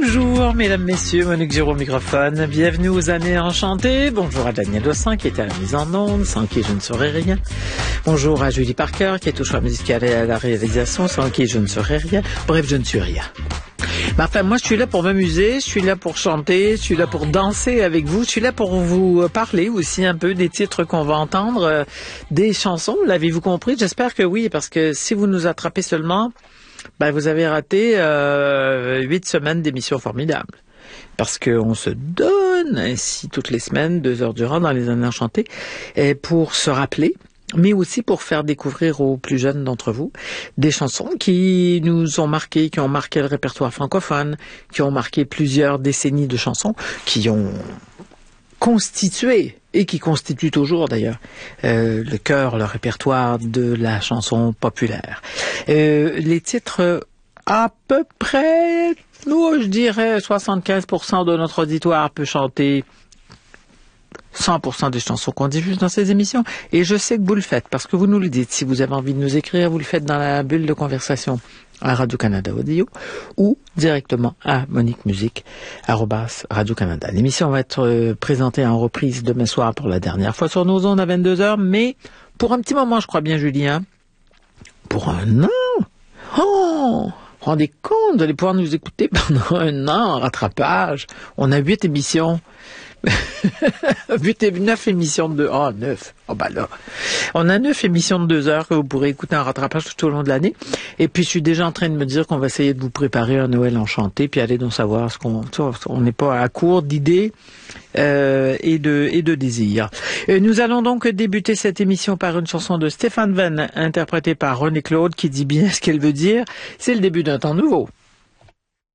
Bonjour, mesdames, messieurs, Monique Giraud au microphone. Bienvenue aux Années Enchantées. Bonjour à Daniel Dossin, qui était à la mise en onde, sans qui je ne saurais rien. Bonjour à Julie Parker, qui est au choix musical et à la réalisation, sans qui je ne saurais rien. Bref, je ne suis rien. Mais enfin, moi, je suis là pour m'amuser, je suis là pour chanter, je suis là pour danser avec vous, je suis là pour vous parler aussi un peu des titres qu'on va entendre, des chansons. L'avez-vous compris? J'espère que oui, parce que si vous nous attrapez seulement, vous avez raté 8 semaines d'émissions formidables. Parce qu'on se donne ainsi toutes les semaines, 2 heures durant dans les Années Enchantées, pour se rappeler, mais aussi pour faire découvrir aux plus jeunes d'entre vous des chansons qui nous ont marqué, qui ont marqué le répertoire francophone, qui ont marqué plusieurs décennies de chansons, qui ont constitué, et qui constituent toujours d'ailleurs, le cœur, le répertoire de la chanson populaire. Les titres, à peu près, je dirais 75% de notre auditoire peut chanter 100% des chansons qu'on diffuse dans ces émissions. Et je sais que vous le faites, parce que vous nous le dites. Si vous avez envie de nous écrire, vous le faites dans la bulle de conversation à Radio-Canada Audio ou directement à moniquemusique@Radio-Canada. L'émission va être présentée en reprise demain soir pour la dernière fois sur nos ondes à 22h, mais pour un petit moment, je crois bien, Julien, pour un an. Oh! Rendez compte, vous allez pouvoir nous écouter pendant un an en rattrapage. On a 8 émissions. 9 émissions de 2 heures. 9. On a 9 émissions de 2 heures que vous pourrez écouter en rattrapage tout au long de l'année. Et puis, je suis déjà en train de me dire qu'on va essayer de vous préparer un Noël enchanté, puis aller donc savoir on n'est pas à court d'idées, et de désirs. Nous allons donc débuter cette émission par une chanson de Stéphane Venn, interprétée par René Claude, qui dit bien ce qu'elle veut dire. C'est le début d'un temps nouveau.